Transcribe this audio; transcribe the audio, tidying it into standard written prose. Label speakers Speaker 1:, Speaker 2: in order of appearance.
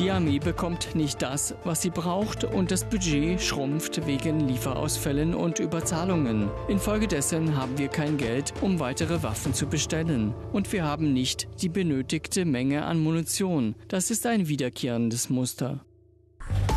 Speaker 1: Die Armee bekommt nicht das, was sie braucht, und das Budget schrumpft wegen Lieferausfällen und Überzahlungen. Infolgedessen haben wir kein Geld, um weitere Waffen zu bestellen. Und wir haben nicht die benötigte Menge an Munition. Das ist ein wiederkehrendes Muster.